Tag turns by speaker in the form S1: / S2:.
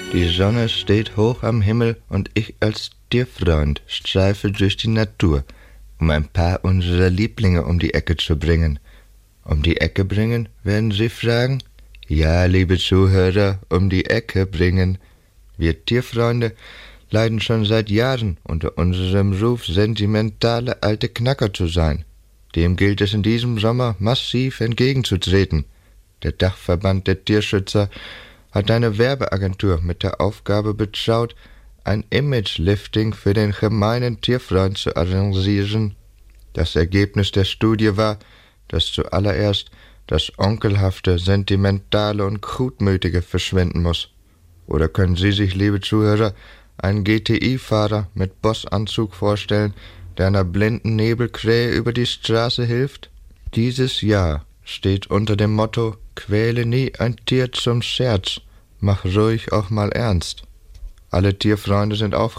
S1: Die Sonne steht hoch am Himmel und ich als Tierfreund streife durch die Natur, um ein paar unserer Lieblinge um die Ecke zu bringen. Um die Ecke bringen, werden Sie fragen? Ja, liebe Zuhörer, um die Ecke bringen. Wir Tierfreunde leiden schon seit Jahren unter unserem Ruf, sentimentale alte Knacker zu sein. Dem gilt es in diesem Sommer massiv entgegenzutreten. Der Dachverband der Tierschützer hat eine Werbeagentur mit der Aufgabe betraut, ein Image-Lifting für den gemeinen Tierfreund zu arrangieren. Das Ergebnis der Studie war, dass zuallererst das Onkelhafte, Sentimentale und Gutmütige verschwinden muss. Oder können Sie sich, liebe Zuhörer, einen GTI-Fahrer mit Bossanzug vorstellen, der einer blinden Nebelkrähe über die Straße hilft? Dieses Jahr steht unter dem Motto: Quäle nie ein Tier zum Scherz, mach ruhig auch mal ernst. Alle Tierfreunde sind